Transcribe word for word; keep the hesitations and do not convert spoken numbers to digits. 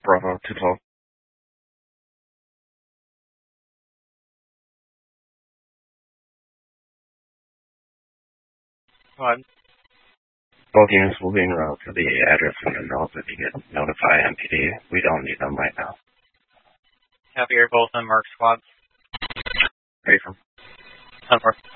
Bravo two twelve. Go ahead. Both units will be en route to the address and then also if you get notify M P D. We don't need them right now. Copy, you're both on mark squads. Ready for ten four.